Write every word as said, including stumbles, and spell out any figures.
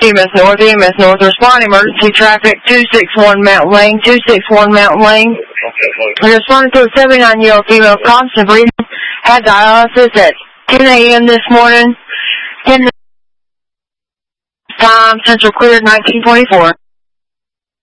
E M S North, E M S North, respond emergency traffic, two six one Mountain Lane, two six one Mountain Lane. Okay, I responded to a seventy-nine-year-old female constable, had dialysis at ten a.m. this morning, ten time, Central Clear, nineteen twenty-four.